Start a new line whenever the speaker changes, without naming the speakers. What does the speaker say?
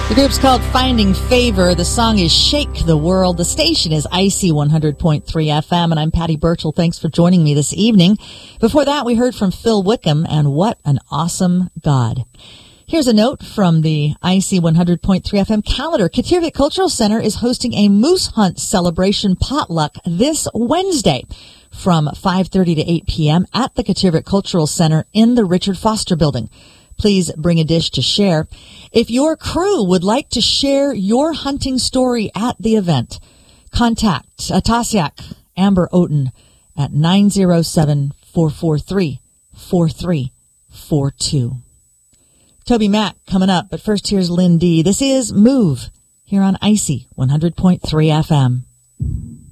The group's called Finding Favor. The song is Shake the World. The station is Icy 100.3 FM, and I'm Patty Burchell. Thanks for joining me this evening. Before that, we heard from Phil Wickham and What an Awesome God. Here's a note from the Icy 100.3 FM calendar. Katirvik Cultural Center is hosting a moose hunt celebration potluck this Wednesday from 5:30 to 8 p.m. at the Katirvik Cultural Center in the Richard Foster Building. Please bring a dish to share. If your crew would like to share your hunting story at the event, contact Atasiak Amber Oten at 907-443-4342. Toby Mac coming up, but first here's Lynn D. This is Move here on Icy 100.3 FM.